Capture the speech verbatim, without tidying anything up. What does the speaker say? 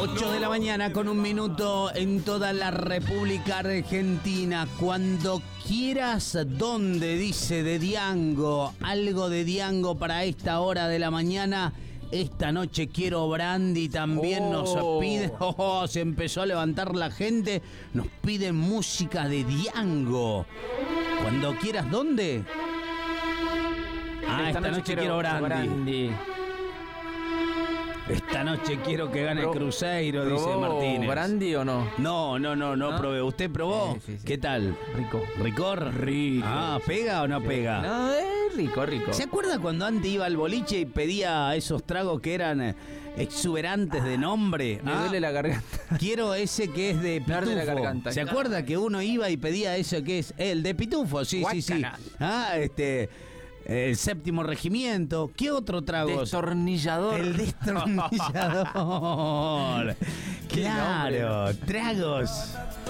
ocho de la mañana con un minuto en toda la República Argentina. Cuando quieras, ¿dónde? Dice de Diango. Algo de Diango para esta hora de la mañana. Esta noche quiero brandy, también oh. nos pide. Oh, se empezó a levantar la gente. Nos piden música de Diango. Cuando quieras, ¿dónde? Ah, esta, esta noche, noche quiero brandy. brandy. Esta noche quiero que gane Pro, el Cruzeiro, dice Martínez. ¿Brandy o no? No, no, no, no, ¿no? probé. ¿Usted probó? Sí, sí, sí. ¿Qué tal? Rico. ¿Ricor? Rico. Ah, ¿pega o no pega? No, es rico, rico. ¿Se acuerda cuando antes iba al boliche y pedía esos tragos que eran exuberantes de nombre? Me ah, duele la garganta. Quiero ese que es de pitufo. Me la garganta. ¿Se acuerda que uno iba y pedía eso que es el de pitufo? Sí, Guacana. sí, sí. Ah, este... El séptimo regimiento. ¿Qué otro trago? Destornillador. El destornillador. Claro, tragos.